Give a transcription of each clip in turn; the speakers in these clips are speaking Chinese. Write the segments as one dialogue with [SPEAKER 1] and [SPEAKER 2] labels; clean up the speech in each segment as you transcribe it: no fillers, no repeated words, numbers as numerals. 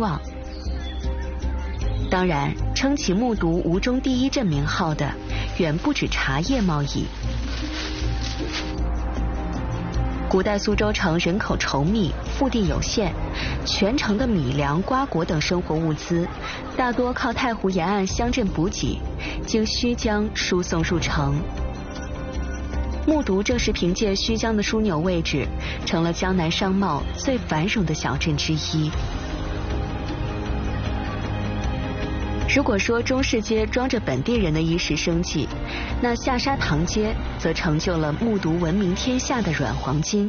[SPEAKER 1] 望。当然，撑起木渎吴中第一镇名号的，远不止茶叶贸易。古代苏州城人口稠密，腹地有限，全城的米粮、瓜果等生活物资，大多靠太湖沿岸乡镇补给，经胥江输送入城。木渎正是凭借胥江的枢纽位置，成了江南商贸最繁荣的小镇之一。如果说中市街装着本地人的衣食生计，那下沙塘街则成就了木渎闻名天下的软黄金。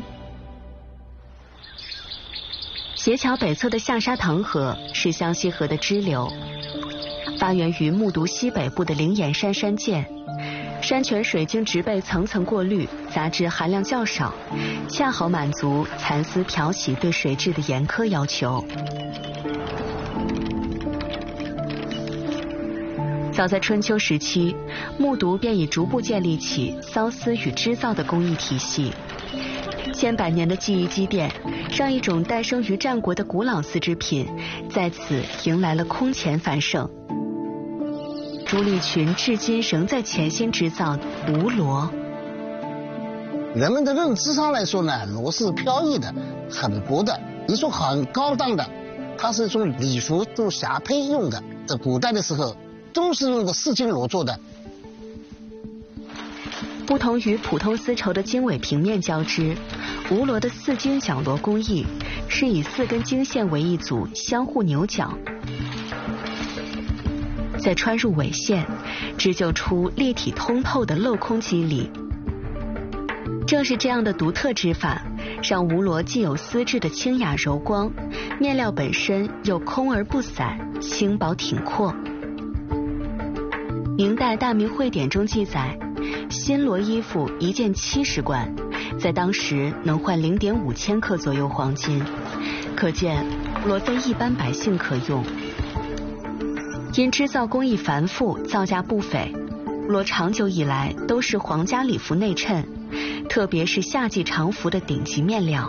[SPEAKER 1] 斜桥北侧的下沙塘河是湘西河的支流，发源于木渎西北部的灵岩山山涧。山泉水经植被层层过滤，杂质含量较少，恰好满足蚕丝漂洗对水质的严苛要求。早在春秋时期，木渎便已逐步建立起缫丝与织造的工艺体系。千百年的技艺积淀，让一种诞生于战国的古老丝织品，在此迎来了空前繁盛。朱立群至今仍在潜心织造吴罗。
[SPEAKER 2] 人们的认知上来说呢，罗是飘逸的、很薄的，一种很高档的，它是一种礼服、做霞帔用的。在古代的时候，都是用的丝巾罗做的。
[SPEAKER 1] 不同于普通丝绸的经纬平面交织，吴罗的四经绞罗工艺是以4根经线为一组，相互扭绞，再穿入纬线，织就出立体通透的镂空肌理。正是这样的独特织法，让吴罗既有丝质的清雅柔光，面料本身又空而不散，轻薄挺阔。明代《大明会典》中记载，新罗衣服一件70贯，在当时能换0.5千克左右黄金，可见罗非一般百姓可用。因织造工艺繁复，造价不菲，罗长久以来都是皇家礼服内衬，特别是夏季常服的顶级面料。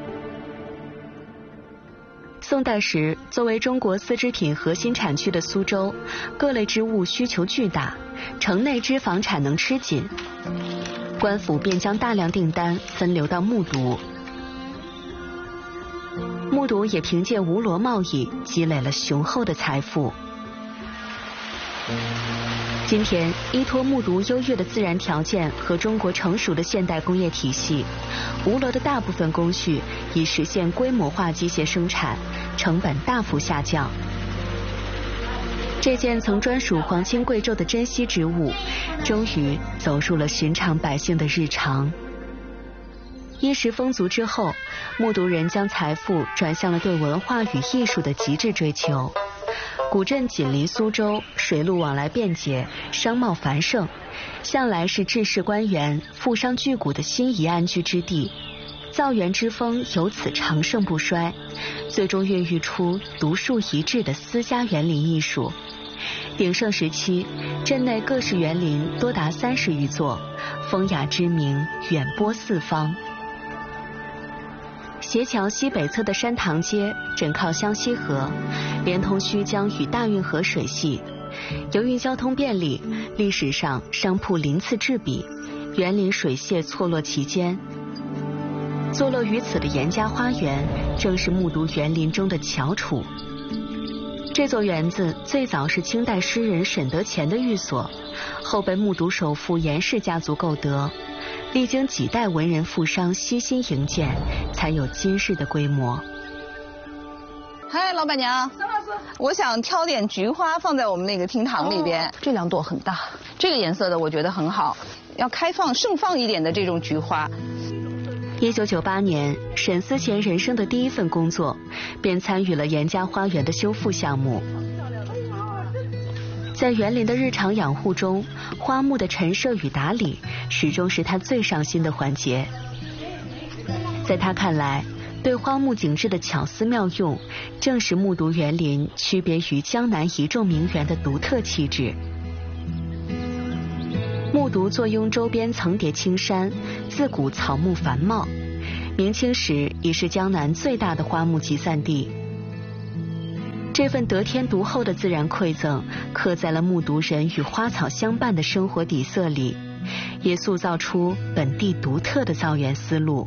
[SPEAKER 1] 宋代时，作为中国丝织品核心产区的苏州，各类织物需求巨大，城内织坊产能吃紧，官府便将大量订单分流到木渎。木渎也凭借吴罗贸易积累了雄厚的财富。今天，依托木渎优越的自然条件和中国成熟的现代工业体系，吴罗的大部分工序已实现规模化机械生产，成本大幅下降。这件曾专属皇亲贵胄的珍稀之物，终于走入了寻常百姓的日常。衣食丰足之后，木渎人将财富转向了对文化与艺术的极致追求。古镇紧邻苏州，水陆往来便捷，商贸繁盛，向来是治世官员、富商巨贾的心仪安居之地。造园之风由此长盛不衰，最终孕育出独树一帜的私家园林艺术。鼎盛时期，镇内各式园林多达30余座，风雅之名远播四方。斜桥西北侧的山塘街枕靠湘西河，连通胥江与大运河水系。由于交通便利，历史上商铺鳞次栉比，园林水榭错落其间。坐落于此的严家花园，正是木渎园林中的翘楚。这座园子最早是清代诗人沈德潜的寓所，后被木渎首富严氏家族购得，历经几代文人富商悉心营建，才有今日的规模。
[SPEAKER 3] 嗨，老板娘，张老师，我想挑点菊花放在我们那个厅堂里边。这2朵很大，这个颜色的我觉得很好，要开放盛放一点的这种菊花。
[SPEAKER 1] 1998年，沈思贤人生的第一份工作，便参与了严家花园的修复项目。在园林的日常养护中，花木的陈设与打理始终是他最上心的环节。在他看来，对花木景致的巧思妙用，正是木渎园林区别于江南一众名园的独特气质。木渎坐拥周边层叠青山，自古草木繁茂，明清时已是江南最大的花木集散地。 这份得天独厚的自然馈赠，刻在了木渎人与花草相伴的生活底色里，也塑造出本地独特的造园思路。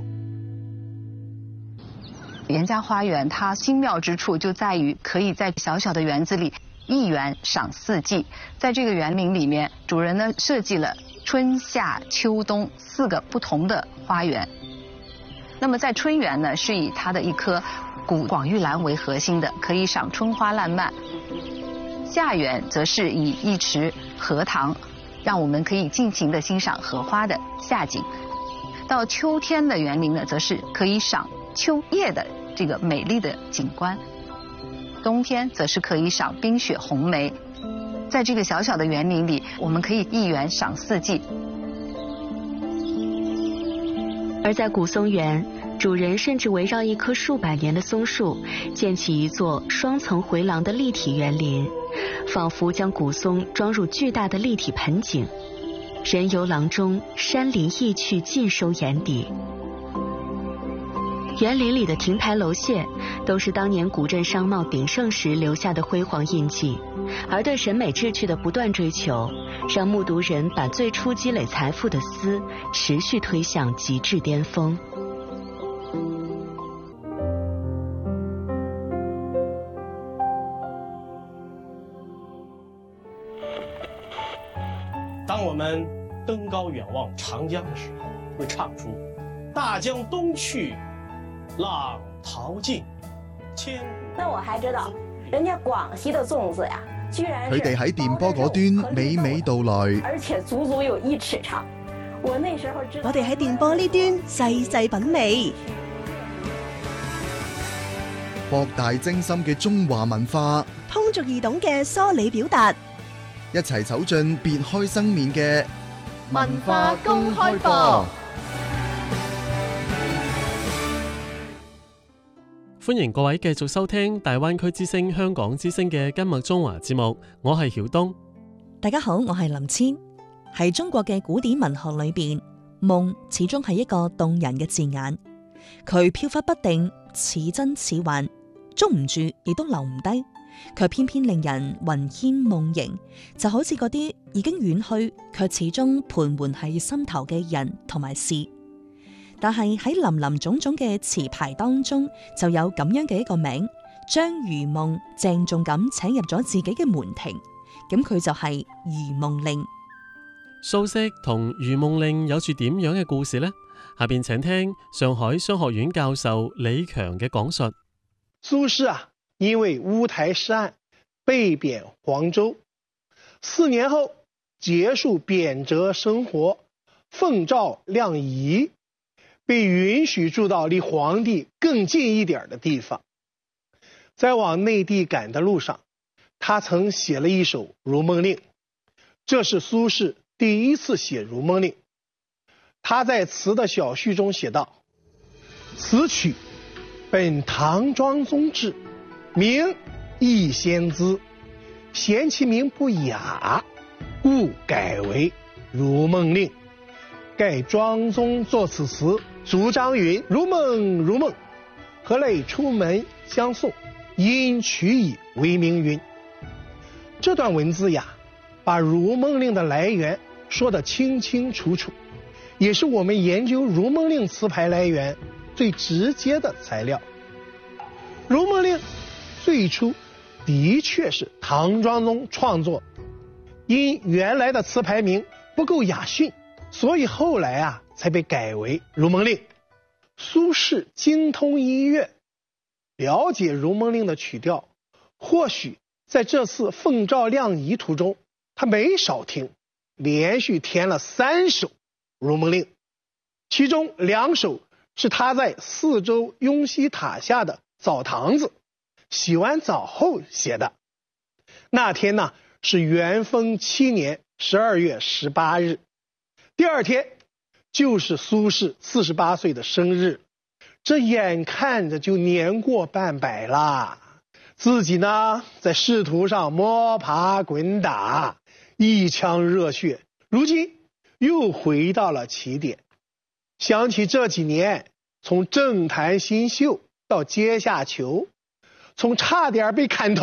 [SPEAKER 3] 严家花园它精妙之处就在于可以在小小的园子里一园赏四季。在这个园林里面，主人呢设计了春夏秋冬4个不同的花园。那么在春园呢，是以它的一棵古广玉兰为核心的，可以赏春花烂漫。夏园则是以一池荷塘，让我们可以尽情的欣赏荷花的夏景。到秋天的园林呢，则是可以赏秋叶的这个美丽的景观。冬天则是可以赏冰雪红梅。在这个小小的园林里，我们可以一园赏四季。
[SPEAKER 1] 而在古松园，主人甚至围绕一棵数百年的松树，建起一座双层回廊的立体园林，仿佛将古松装入巨大的立体盆景。人游廊中，山林意趣尽收眼底。园林里的亭台楼榭都是当年古镇商贸鼎盛时留下的辉煌印记，而对审美志趣的不断追求，让木渎人把最初积累财富的丝持续推向极致巅峰。
[SPEAKER 4] 当我们登高远望长江的时候，会唱出大江东去浪淘尽，
[SPEAKER 5] 那我还知道人家廣西的粽子呀，居然
[SPEAKER 6] 佢哋喺電波嗰端娓娓道來，
[SPEAKER 5] 而且足足有1尺長。我那時候知道，
[SPEAKER 7] 我哋喺電波呢端細細品味，
[SPEAKER 6] 博大精深嘅中華文化，
[SPEAKER 7] 通俗易懂嘅梳理表達，
[SPEAKER 6] 一齊走進別開生面嘅文化公開課。
[SPEAKER 8] 歡迎各位繼續收聽大灣區之聲香港之聲嘅今日中華節目，我係曉東。
[SPEAKER 7] 大家好，我係林千。喺中國嘅古典文學裏邊，夢始終係一個動人嘅字眼，佢飄忽不定，似真似幻，捉唔住亦都留唔低，卻偏偏令人魂牽夢縈，就好似嗰啲已經遠去卻始終盤桓喺心頭嘅人同埋事。但係喺林林種種嘅詞牌當中，就有咁樣嘅一個名，將漁夢鄭重咁請入咗自己嘅門庭，咁佢就係漁夢令。
[SPEAKER 8] 蘇軾同漁夢令有住點樣嘅故事呢？下邊請聽上海商學院教授李強嘅講述。
[SPEAKER 9] 蘇軾因為烏台詩案被貶黃州，4年後結束貶謫生活，奉詔量夷，被允許住到離皇帝更近一點的地方。在往內地趕的路上，他曾寫了一首《如夢令》，這是蘇軾第一次寫《如夢令》。他在詞的小序中寫道：此曲本唐莊宗制，名逸仙姿，嫌其名不雅，故改為《如夢令》。蓋莊宗作此詞，主張云：如夢如夢，何類出門相送，因取以為名云。這段文字呀，把《如夢令》的來源說得清清楚楚，也是我們研究《如夢令》詞牌來源最直接的材料。《如夢令》最初的確是唐莊宗創作，因原來的詞牌名不夠雅遜，所以後來才被改為《如夢令》。蘇軾精通音樂，了解《如夢令》的曲調，或許在這次奉詔量夷途中，他沒少聽，連續填了3首《如夢令》，其中2首是他在四周雍西塔下的澡堂子洗完澡後寫的。那天呢，是元豐7年12月18日，第二天就是蘇軾48歲的生日，這眼看着就年過半百啦，自己呢在仕途上摸爬滾打，一腔熱血，如今又回到了起點。想起這幾年，從政壇新秀到階下囚，從差點被砍頭